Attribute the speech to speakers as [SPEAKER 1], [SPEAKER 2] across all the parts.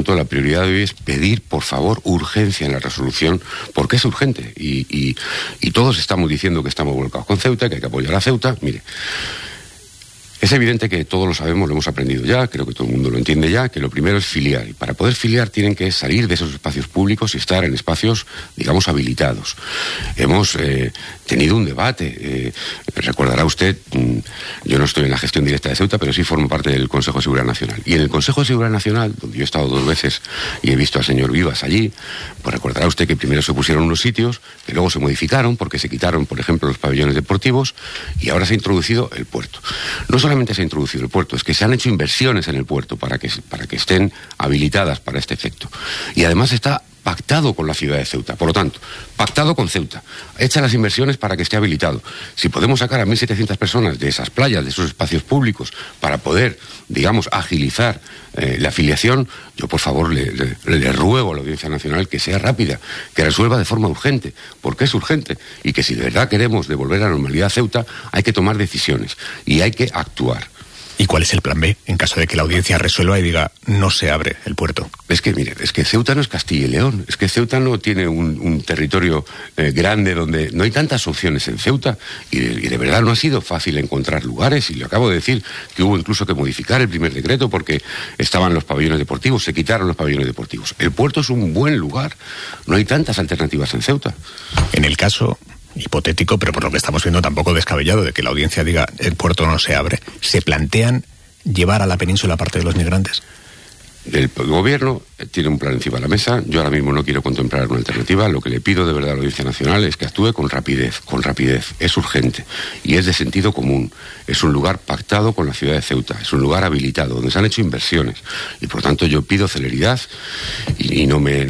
[SPEAKER 1] tanto, la prioridad de hoy es pedir, por favor, urgencia en la resolución, porque es urgente. Y todos estamos diciendo que estamos volcados con Ceuta, que hay que apoyar a Ceuta. Mire, es evidente que todos lo sabemos, lo hemos aprendido ya, creo que todo el mundo lo entiende ya, que lo primero es filiar. Y para poder filiar tienen que salir de esos espacios públicos y estar en espacios, digamos, habilitados. Hemos tenido un debate. Recordará usted, yo no estoy en la gestión directa de Ceuta, pero sí formo parte del Consejo de Seguridad Nacional. Y en el Consejo de Seguridad Nacional, donde yo he estado 2 veces y he visto al señor Vivas allí, pues recordará usted que primero se pusieron unos sitios, que luego se modificaron porque se quitaron, por ejemplo, los pabellones deportivos y ahora se ha introducido el puerto. No solamente se ha introducido el puerto, es que se han hecho inversiones en el puerto para que estén habilitadas para este efecto. Y además está pactado con la ciudad de Ceuta. Por lo tanto, pactado con Ceuta. Hecha las inversiones para que esté habilitado. Si podemos sacar a 1.700 personas de esas playas, de esos espacios públicos, para poder, digamos, agilizar la afiliación, yo por favor le ruego a la Audiencia Nacional que sea rápida, que resuelva de forma urgente, porque es urgente, y que si de verdad queremos devolver la normalidad a Ceuta, hay que tomar decisiones y hay que actuar.
[SPEAKER 2] ¿Y cuál es el plan B en caso de que la audiencia resuelva y diga no se abre el puerto?
[SPEAKER 1] Es que, mire, es que Ceuta no es Castilla y León, es que Ceuta no tiene un territorio grande donde no hay tantas opciones en Ceuta y de verdad no ha sido fácil encontrar lugares, y le acabo de decir que hubo incluso que modificar el primer decreto porque estaban los pabellones deportivos, se quitaron los pabellones deportivos. El puerto es un buen lugar, no hay tantas alternativas en Ceuta.
[SPEAKER 2] En el caso hipotético, pero por lo que estamos viendo tampoco descabellado, de que la audiencia diga el puerto no se abre, ¿se plantean llevar a la península parte de los migrantes?
[SPEAKER 1] El gobierno tiene un plan encima de la mesa. Yo ahora mismo no quiero contemplar una alternativa. Lo que le pido de verdad a la Audiencia Nacional es que actúe con rapidez, es urgente y es de sentido común. Es un lugar pactado con la ciudad de Ceuta, es un lugar habilitado, donde se han hecho inversiones y por tanto yo pido celeridad y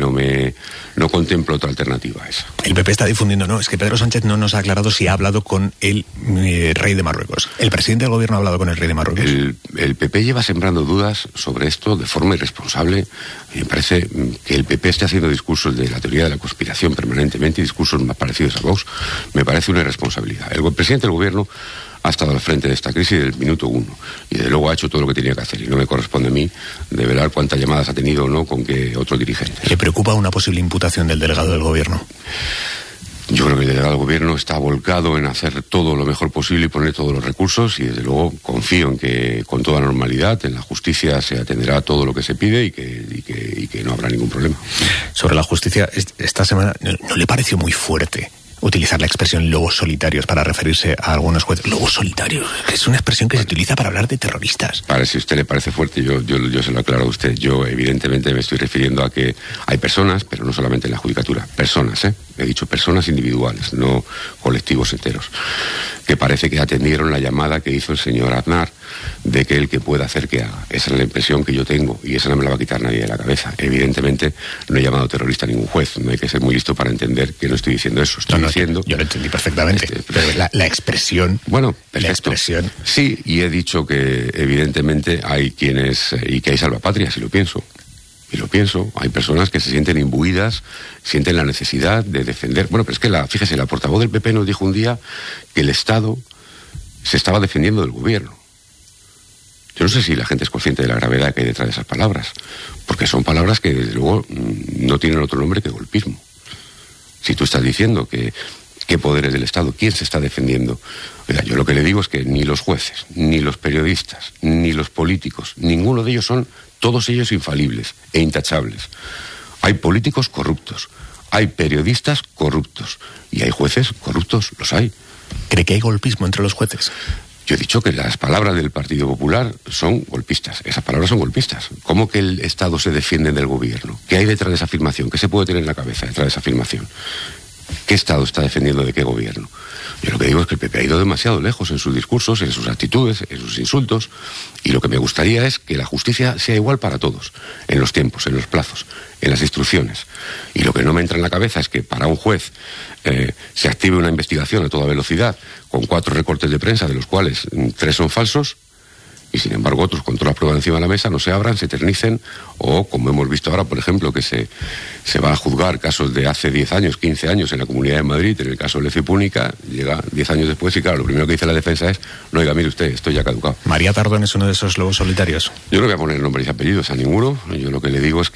[SPEAKER 1] no contemplo otra alternativa a esa.
[SPEAKER 2] El PP está difundiendo, no, es que Pedro Sánchez no nos ha aclarado si ha hablado con el rey de Marruecos. ¿El presidente del gobierno ha hablado con el rey de Marruecos?
[SPEAKER 1] El PP lleva sembrando dudas sobre esto de forma irresponsable. Me parece que el PP esté haciendo discursos de la teoría de la conspiración permanentemente y discursos más parecidos a Vox. Me parece una irresponsabilidad. El presidente del gobierno ha estado al frente de esta crisis del minuto 1 y desde luego ha hecho todo lo que tenía que hacer y no me corresponde a mí develar cuántas llamadas ha tenido o no con que otros dirigentes.
[SPEAKER 2] ¿Le preocupa una posible imputación del delegado del gobierno?
[SPEAKER 1] Yo creo que el delegado del gobierno está volcado en hacer todo lo mejor posible y poner todos los recursos y desde luego confío en que con toda normalidad en la justicia se atenderá a todo lo que se pide y que no habrá ningún problema.
[SPEAKER 2] Sobre la justicia, esta semana, ¿no le pareció muy fuerte utilizar la expresión lobos solitarios para referirse a algunos jueces? Lobos solitarios, que es una expresión que se utiliza para hablar de terroristas.
[SPEAKER 1] Si a usted le parece fuerte, yo se lo aclaro a usted. Yo evidentemente me estoy refiriendo a que hay personas, pero no solamente en la judicatura, personas, he dicho personas individuales, no colectivos enteros, que parece que atendieron la llamada que hizo el señor Aznar de que el que pueda hacer que haga. Esa es la impresión que yo tengo y esa no me la va a quitar nadie de la cabeza. Evidentemente no he llamado terrorista a ningún juez, no hay que ser muy listo para entender que no estoy diciendo eso. Estoy diciendo...
[SPEAKER 2] Yo lo entendí perfectamente, pero la expresión...
[SPEAKER 1] Bueno, perfecto.
[SPEAKER 2] La expresión...
[SPEAKER 1] Sí, y he dicho que evidentemente hay quienes... y que hay salvapatrias, y lo pienso. Hay personas que se sienten imbuidas, sienten la necesidad de defender... Bueno, pero es que fíjese, la portavoz del PP nos dijo un día que el Estado se estaba defendiendo del gobierno. Yo no sé si la gente es consciente de la gravedad que hay detrás de esas palabras, porque son palabras que desde luego no tienen otro nombre que golpismo. Si tú estás diciendo que qué poderes del Estado, quién se está defendiendo. Oiga, yo lo que le digo es que ni los jueces, ni los periodistas, ni los políticos, ninguno de ellos son todos ellos infalibles e intachables. Hay políticos corruptos, hay periodistas corruptos y hay jueces corruptos, los hay.
[SPEAKER 2] ¿Cree que hay golpismo entre los jueces?
[SPEAKER 1] Yo he dicho que las palabras del Partido Popular son golpistas. Esas palabras son golpistas. ¿Cómo que el Estado se defiende del gobierno? ¿Qué hay detrás de esa afirmación? ¿Qué se puede tener en la cabeza detrás de esa afirmación? ¿Qué Estado está defendiendo de qué gobierno? Yo lo que digo es que el PP ha ido demasiado lejos en sus discursos, en sus actitudes, en sus insultos, y lo que me gustaría es que la justicia sea igual para todos, en los tiempos, en los plazos, en las instrucciones. Y lo que no me entra en la cabeza es que para un juez se active una investigación a toda velocidad, con 4 recortes de prensa, de los cuales 3 son falsos, y sin embargo otros con toda la prueba encima de la mesa no se abran, se eternicen, o como hemos visto ahora, por ejemplo, que se va a juzgar casos de hace 10 años, 15 años en la Comunidad de Madrid, en el caso de Leci Púnica, llega 10 años después y claro, lo primero que dice la defensa es, no, oiga, mire usted, esto ya ha caducado.
[SPEAKER 2] ¿María Tardón es uno de esos lobos solitarios?
[SPEAKER 1] Yo no voy a poner nombres y apellidos a ninguno, yo lo que le digo es